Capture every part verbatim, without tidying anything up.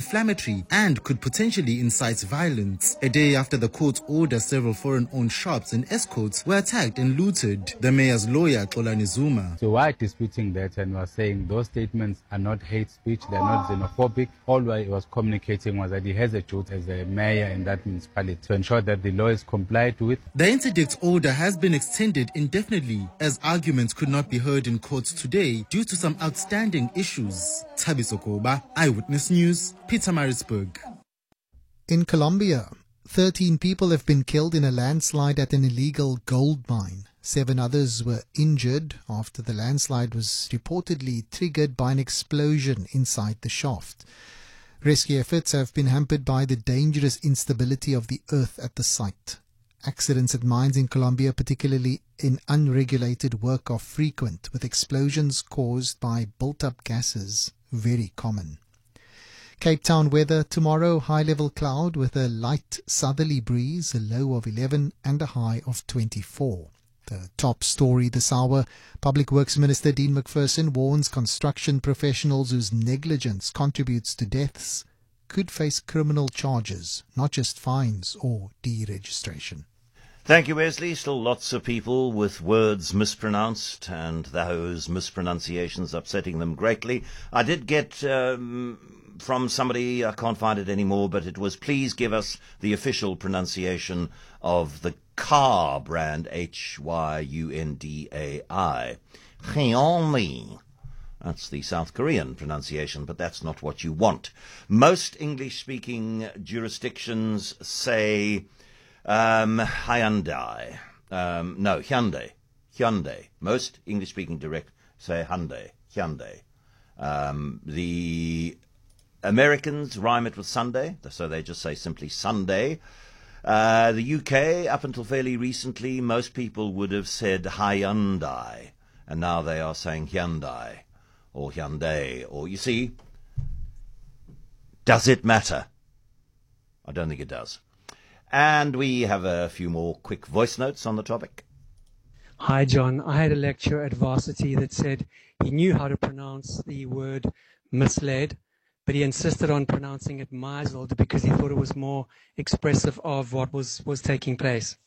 inflammatory and could potentially incite violence. A day after the court's order, several foreign-owned shops and Escorts were attacked and looted. The mayor's lawyer, Xolani Zuma. So we're disputing that, and we're saying those statements are not hate speech, they're not xenophobic. All he was communicating was that he has a duty as a mayor in that municipality to ensure that the law is complied with. The interdict order has been extended indefinitely as arguments could not be heard in courts today due to some outstanding issues. Thabiso Koba, Eyewitness News, Pietermaritzburg. In Colombia, thirteen people have been killed in a landslide at an illegal gold mine. Seven others were injured after the landslide was reportedly triggered by an explosion inside the shaft. Rescue efforts have been hampered by the dangerous instability of the earth at the site. Accidents at mines in Colombia, particularly in unregulated work, are frequent, with explosions caused by built-up gases very common. Cape Town weather tomorrow, high-level cloud with a light southerly breeze, a low of eleven and a high of twenty-four. The top story this hour, Public Works Minister Dean McPherson warns construction professionals whose negligence contributes to deaths could face criminal charges, not just fines or deregistration. Thank you, Wesley. Still lots of people with words mispronounced and those mispronunciations upsetting them greatly. I did get um, from somebody, I can't find it anymore, but it was, please give us the official pronunciation of the car brand, H Y U N D A I. Hyundai. That's the South Korean pronunciation, but that's not what you want. Most English-speaking jurisdictions say um, Hyundai. Um, no, Hyundai. Hyundai. Most English-speaking direct say Hyundai. Hyundai. Um, the Americans rhyme it with Sunday, so they just say simply Sunday. Uh, the U K, up until fairly recently, most people would have said Hyundai, and now they are saying Hyundai or Hyundai, or, you see, does it matter? I don't think it does. And we have a few more quick voice notes on the topic. Hi, John. I had a lecture at Varsity that said he knew how to pronounce the word misled, but he insisted on pronouncing it misled because he thought it was more expressive of what was, was taking place.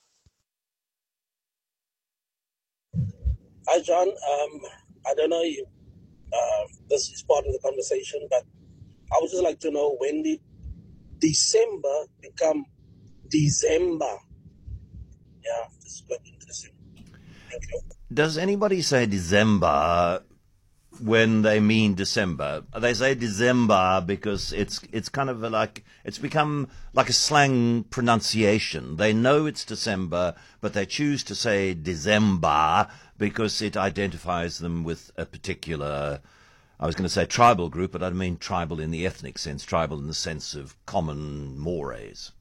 Hi, John. Um, I don't know if uh, this is part of the conversation, but I would just like to know, when did December become December? Yeah, this is quite interesting. Thank you. Does anybody say December when they mean December? They say December because it's it's kind of like, it's become like a slang pronunciation. They know it's December, but they choose to say December because it identifies them with a particular, I was going to say tribal group, but I mean tribal in the ethnic sense, tribal in the sense of common mores.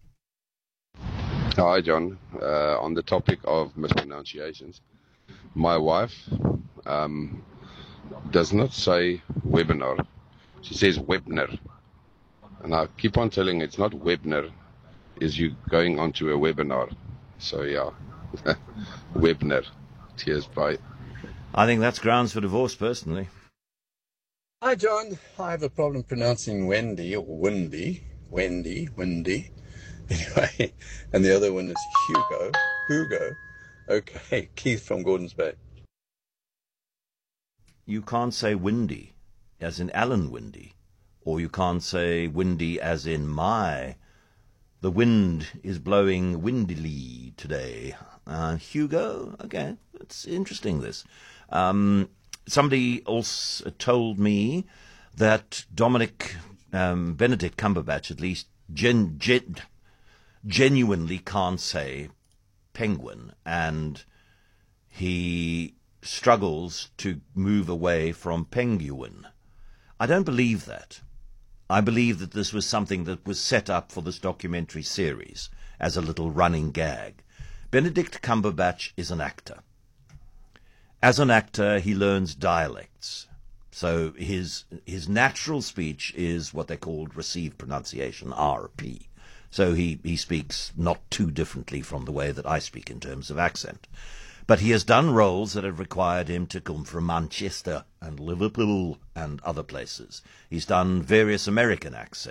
Hi, John. Uh, on the topic of mispronunciations, my wife um, does not say webinar. She says Webner. And I keep on telling her it's not Webner, is you going onto a webinar. So, yeah, Webner. Cheers, bye. I think that's grounds for divorce, personally. Hi, John. I have a problem pronouncing Wendy or Windy. Wendy, Windy. Anyway, and the other one is Hugo. Hugo. Okay, Keith from Gordons Bay. You can't say windy, as in Alan Windy, or you can't say windy as in my. The wind is blowing windily today. Uh, Hugo, okay, it's interesting, this. Um, somebody also told me that Dominic um, Benedict Cumberbatch, at least, gen, gen, genuinely can't say penguin, and he struggles to move away from penguin. I don't believe that. I believe that this was something that was set up for this documentary series as a little running gag. Benedict Cumberbatch is an actor. As an actor, he learns dialects. So his his natural speech is what they called received pronunciation, R P. So he, he speaks not too differently from the way that I speak in terms of accent. But he has done roles that have required him to come from Manchester and Liverpool and other places. He's done various American accents.